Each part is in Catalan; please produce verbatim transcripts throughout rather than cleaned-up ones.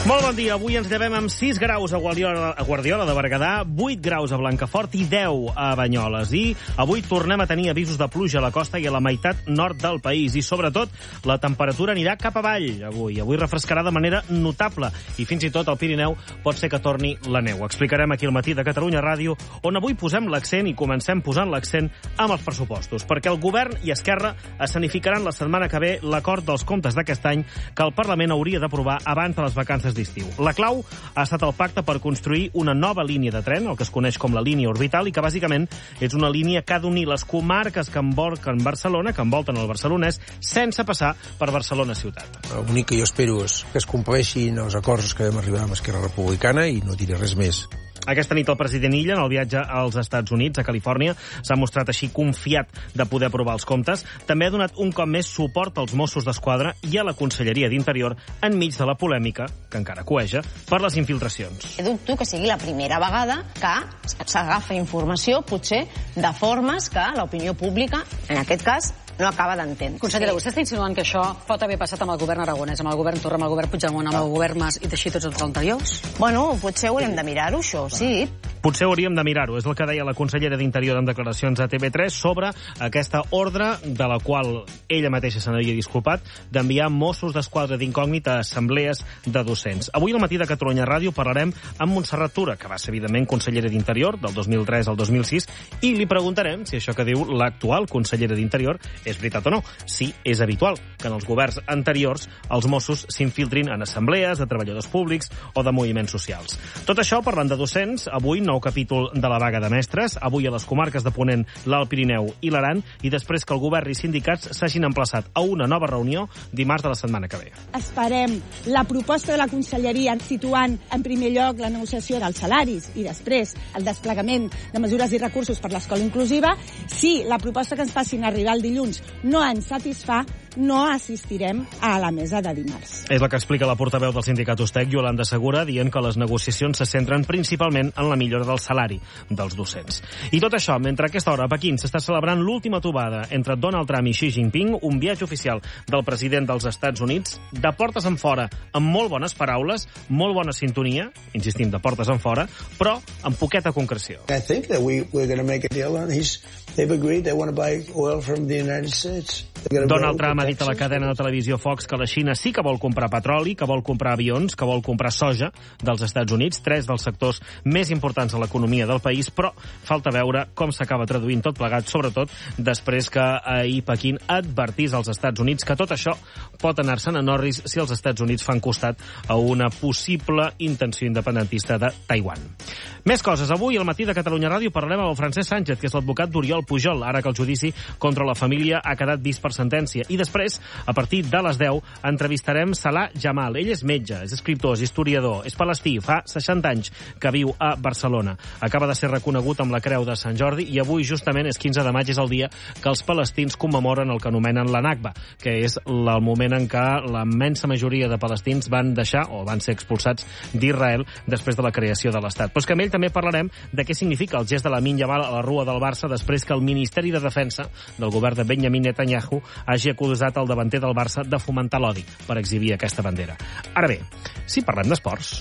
Molt bon dia. Avui ens llevem amb sis graus a Guardiola, a Guardiola de Berguedà, vuit graus a Blancafort i deu a Banyoles. I avui tornem a tenir avisos de pluja a la costa i a la meitat nord del país. I, sobretot, la temperatura anirà cap avall avui. Avui refrescarà de manera notable i fins i tot al Pirineu pot ser que torni la neu. Explicarem aquí al matí de Catalunya Ràdio, on avui posem l'accent i comencem posant l'accent amb els pressupostos, perquè el govern i Esquerra escenificaran la setmana que ve l'acord dels comptes d'aquest any que el Parlament hauria d'aprovar abans de les vacances d'estiu. La clau ha estat el pacte per construir una nova línia de tren, el que es coneix com la línia orbital, i que bàsicament és una línia que ha d'unir les comarques que envolten Barcelona, que envolten el barcelonès, sense passar per Barcelona ciutat. L'únic que jo espero és que es compleixin els acords que vam arribar amb Esquerra Republicana i no diré res més. Aquesta nit el president Illa, en el viatge als Estats Units, a Califòrnia, s'ha mostrat així confiat de poder aprovar els comptes. També ha donat un cop més suport als Mossos d'Esquadra i a la Conselleria d'Interior enmig de la polèmica, que encara coeja, per les infiltracions. Dubto que sigui la primera vegada que s'agafa informació, potser, de formes que l'opinió pública, en aquest cas, no acaba d'entendre. Consellera, vostè està insinuant que això pot haver passat amb el govern aragonès, amb el govern Torra, amb el govern Puigdemont, amb el govern Mas i teixir tots els anteriors? Bueno, potser haurem de mirar-ho, això, sí. Potser hauríem de mirar-ho. És el que deia la consellera d'Interior en declaracions a T V tres sobre aquesta ordre de la qual ella mateixa se n'havia disculpat d'enviar Mossos d'Esquadra d'incògnit a assemblees de docents. Avui al matí de Catalunya Ràdio parlarem amb Montserrat Tura, que va ser evidentment consellera d'Interior del dos mil tres al dos mil sis, i li preguntarem si això que diu l'actual consellera d'Interior és veritat o no. Si és habitual que en els governs anteriors els Mossos s'infiltrin en assemblees de treballadors públics o de moviments socials. Tot això parlant de docents, avui nou capítol de la vaga de mestres, avui a les comarques de Ponent, l'Alt Pirineu i l'Aran, i després que el govern i sindicats s'hagin emplaçat a una nova reunió dimarts de la setmana que ve. Esperem la proposta de la Conselleria situant en primer lloc la negociació dels salaris i després el desplegament de mesures i recursos per l'escola inclusiva. Si la proposta que ens facin arribar el dilluns no ens satisfà, no assistirem a la mesa de dimarts. És la que explica la portaveu del sindicat Ustec, Yolanda Segura, dient que les negociacions se centren principalment en la millora del salari dels docents. I tot això, mentre a aquesta hora a Pequín s'està celebrant l'última trobada entre Donald Trump i Xi Jinping, un viatge oficial del president dels Estats Units, de portes enfora, amb molt bones paraules, molt bona sintonia, insistim, de portes enfora, però amb poqueta concreció. I think that we, we're going to make a deal and he's, they've agreed they want to buy oil from the United States. Donald Trump ha dit a la cadena de televisió Fox que la Xina sí que vol comprar petroli, que vol comprar avions, que vol comprar soja dels Estats Units, tres dels sectors més importants de l'economia del país, però falta veure com s'acaba traduint tot plegat, sobretot després que ahir Pequín advertís als Estats Units que tot això pot anar-se'n a Norris si els Estats Units fan costat a una possible intenció independentista de Taiwan. Més coses. Avui, al matí de Catalunya Ràdio, parlarem amb el Francesc Sánchez, que és l'advocat d'Oriol Pujol, ara que el judici contra la família ha quedat vist per sentència. I després, a partir de les deu, entrevistarem Salah Jamal. Ell és metge, és escriptor, és historiador, és palestí, fa seixanta anys que viu a Barcelona. Acaba de ser reconegut amb la Creu de Sant Jordi i avui, justament, és quinze de maig, és el dia que els palestins commemoren el que anomenen la Nakba, que és el moment en què la immensa majoria de palestins van deixar o van ser expulsats d'Israel després de la creació de l'Estat. Però és que amb ell també parlarem de què significa el gest de Lamine Yamal a la rua del Barça després que el Ministeri de Defensa del govern de Benjamin Netanyahu hagi acusat el davanter del Barça de fomentar l'odi per exhibir aquesta bandera. Ara bé, si parlem d'esports...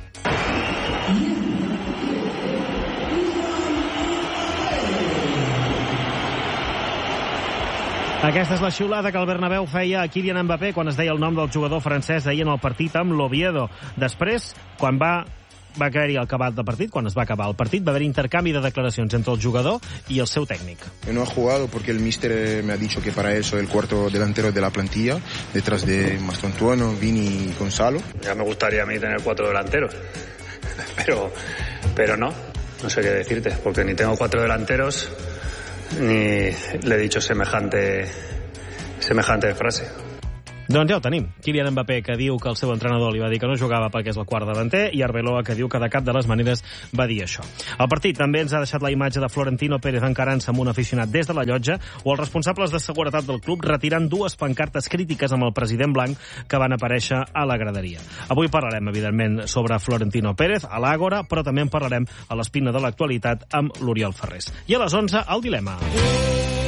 Aquesta és la xiulada que el Bernabéu feia a Kylian Mbappé quan es deia el nom del jugador francès ahir en el partit amb l'Oviedo. Després, quan va va caer-hi al acabat del partit, quan es va acabar el partit, va haver intercanvi de declaracions entre el jugador i el seu tècnic. No ha jugado porque el míster me ha dicho que para eso el cuarto delantero de la plantilla, detrás de Mastantuono, Vini y Gonzalo. Ya me gustaría a mí tener cuatro delanteros, pero, pero no, no sé qué decirte, porque ni tengo cuatro delanteros, ni le he dicho semejante, semejante frase. Doncs ja ho tenim. Kylian Mbappé, que diu que el seu entrenador li va dir que no jugava perquè és el quart davanter, i Arbeloa, que diu que de cap de les maneres va dir això. El partit també ens ha deixat la imatge de Florentino Pérez encarant-se amb un aficionat des de la llotja, o els responsables de seguretat del club retirant dues pancartes crítiques amb el president blanc que van aparèixer a la graderia. Avui parlarem, evidentment, sobre Florentino Pérez a l'Àgora, però també en parlarem a l'Espina de l'actualitat amb l'Oriol Ferrés. I a les onze, el dilema.